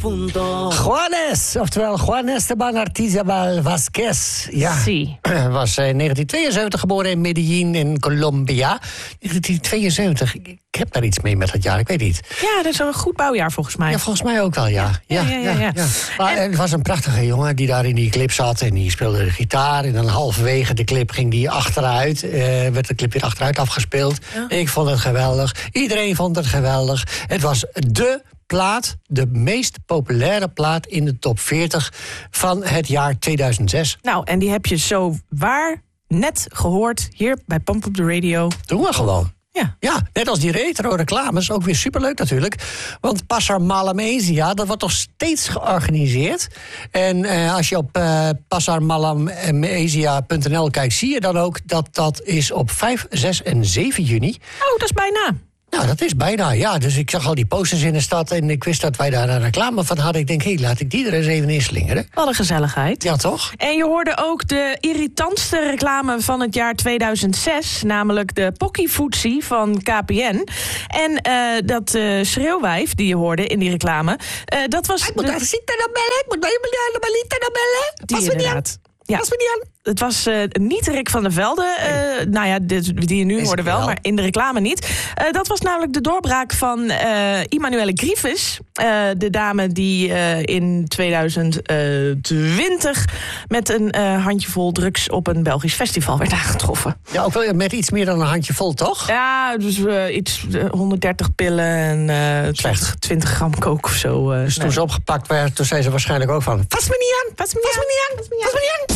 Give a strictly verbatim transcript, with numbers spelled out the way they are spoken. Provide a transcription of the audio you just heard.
punto. Juanes, oftewel Juan Esteban Artizabal Vasquez. Ja, Si. was in negentien tweeënzeventig geboren in Medellín in Colombia. negentien tweeënzeventig, ik heb daar iets mee met dat jaar, ik weet niet. Ja, dat is een goed bouwjaar volgens mij. Ja, volgens mij ook wel, ja. Ja, Ja, ja, ja, ja. Maar En- het was een prachtige jongen die daar in die clip zat en die speelde de gitaar. En dan halverwege de clip ging die achteruit, eh, werd de clip weer achteruit afgespeeld. Ik vond het geweldig, iedereen vond het geweldig. Het was dé plaat, de meest populaire plaat in de top veertig van het jaar tweeduizend zes. Nou, en die heb je zo waar net gehoord hier bij Pump Up the Radio. Doen we gewoon. Ja. Ja, net als die retro-reclames, ook weer superleuk natuurlijk. Want Pasar Malam Asia, dat wordt toch steeds georganiseerd. En eh, als je op uh, pasar malam asia punt n l kijkt, zie je dan ook dat dat is op vijf, zes en zeven juni. Oh, dat is bijna. Nou, dat is bijna, ja. Dus ik zag al die posters in de stad en ik wist dat wij daar een reclame van hadden. Ik denk, hé, hey, laat ik die er eens even in slingeren. Wat een gezelligheid. Ja, toch? En je hoorde ook de irritantste reclame van het jaar tweeduizend zes... namelijk de Pocky Footsie van K P N. En uh, dat uh, schreeuwwijf die je hoorde in die reclame... Uh, dat was... Ik moet de... naar Sita dan bellen, ik moet naar Malita dan bellen. Die Pas me niet aan. inderdaad. Ja. Pas me niet aan. Het was uh, niet Rick van der Velde, uh, nou ja, dit, die je nu Is hoorde het wel, wel? maar in de reclame niet. Uh, dat was namelijk de doorbraak van uh, Immanuelle Grieves. Uh, de dame die uh, in tweeduizend twintig met een uh, handjevol drugs op een Belgisch festival werd aangetroffen. Ja, ook wel met iets meer dan een handje vol, toch? Ja, dus uh, iets uh, honderddertig pillen en uh, Slecht. twintig gram kook of zo. Uh, Dus toen nee. ze opgepakt werd, toen zei ze waarschijnlijk ook van... Pas me niet aan, Pas me pas niet me niet aan, pas me niet aan.